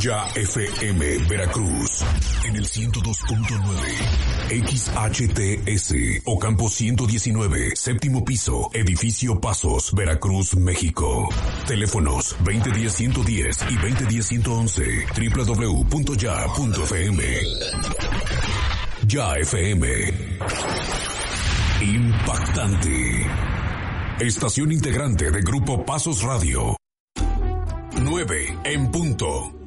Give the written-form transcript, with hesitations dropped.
Ya FM Veracruz en el 102.9 XHTS Ocampo 119, séptimo piso, edificio Pasos, Veracruz, México. Teléfonos 2010-110 y 2010-111, www.ya.fm. Ya FM. Impactante. Estación integrante de Grupo Pasos Radio. 9 en punto.